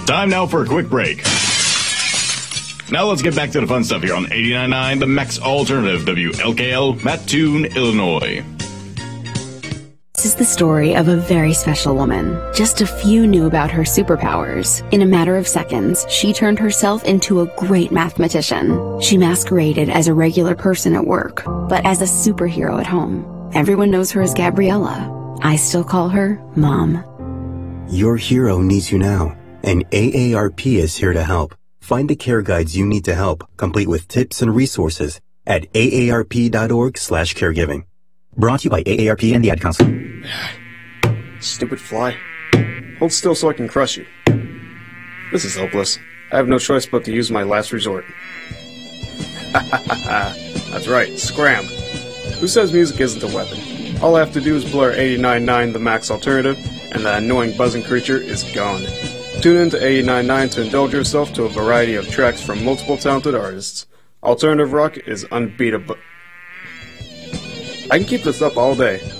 Time now for a quick break. Now let's get back to the fun stuff here on 89.9, the Max Alternative, WLKL, Mattoon, Illinois. This is the story of a very special woman. Just a few knew about her superpowers. In a matter of seconds, she turned herself into a great mathematician. She masqueraded as a regular person at work, but as a superhero at home. Everyone knows her as Gabriella. I still call her Mom. Your hero needs you now, and AARP is here to help. Find the care guides you need to help, complete with tips and resources at aarp.org/caregiving. Brought to you by AARP and the Ad Council. Stupid fly. Hold still so I can crush you. This is hopeless. I have no choice but to use my last resort. That's right, scram. Who says music isn't a weapon? All I have to do is blur 89.9 the Max Alternative, and that annoying buzzing creature is gone. Tune in to 89.9 to indulge yourself to a variety of tracks from multiple talented artists. Alternative rock is unbeatable. I can keep this up all day.